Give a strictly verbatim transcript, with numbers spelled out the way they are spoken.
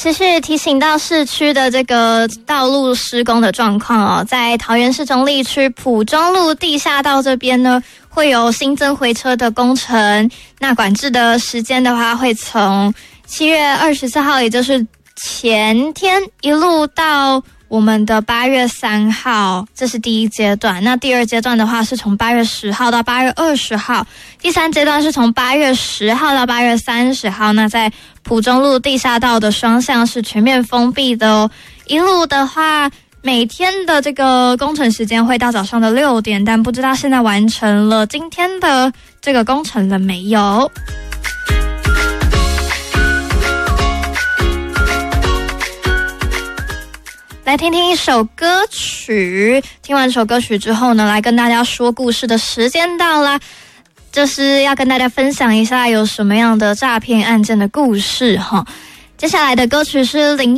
持续提醒到市区的这个道路施工的状况哦，在桃园市中坜区埔中路地下道这边呢，会有新增回车的工程。那管制的时间的话，会从七月二十四号，也就是前天一路到我们的八月三号，这是第一阶段。那第二阶段的话是从八月十号到八月二十号，第三阶段是从八月十号到八月三十号。那在埔中路地下道的双向是全面封闭的哦。一路的话，每天的这个工程时间会到早上的六点，但不知道现在完成了今天的这个工程了没有。来听听一首歌曲，听完这首歌曲之后呢，来跟大家说故事的时间到啦，就是要跟大家分享一下有什么样的诈骗案件的故事哈。接下来的歌曲是林